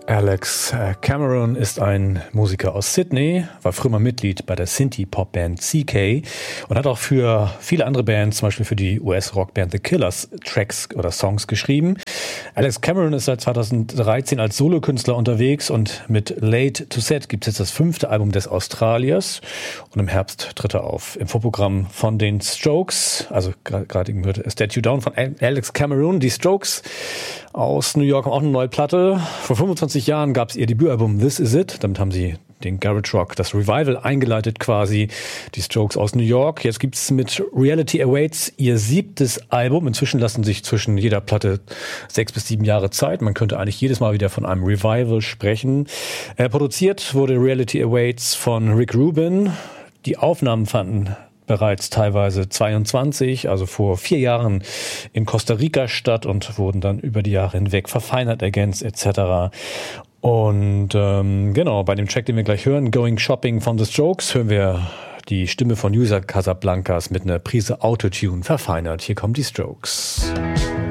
Alex Cameron ist ein Musiker aus Sydney, war früher mal Mitglied bei der Synthie-Pop-Band CK und hat auch für viele andere Bands, zum Beispiel für die US-Rockband The Killers, Tracks oder Songs geschrieben. Alex Cameron ist seit 2013 als Solokünstler unterwegs und mit Late to Set gibt es jetzt das 5. Album des Australiers und im Herbst tritt er auf. Im Vorprogramm von den Strokes, also gerade eben wird Statue Down von Alex Cameron. Die Strokes aus New York haben auch eine neue Platte. Vor 25 Jahren gab es ihr Debütalbum This Is It. Damit haben sie den Garage Rock, das Revival eingeleitet quasi. Die Strokes aus New York. Jetzt gibt's mit Reality Awaits ihr 7. Album. Inzwischen lassen sich zwischen jeder Platte 6 bis 7 Jahre Zeit. Man könnte eigentlich jedes Mal wieder von einem Revival sprechen. Produziert wurde Reality Awaits von Rick Rubin. Die Aufnahmen fanden bereits teilweise 22, also vor 4 Jahren in Costa Rica statt und wurden dann über die Jahre hinweg verfeinert, ergänzt etc. Und genau, bei dem Track, den wir gleich hören, Going Shopping von The Strokes, hören wir die Stimme von User Casablancas mit einer Prise Autotune verfeinert. Hier kommen die Strokes.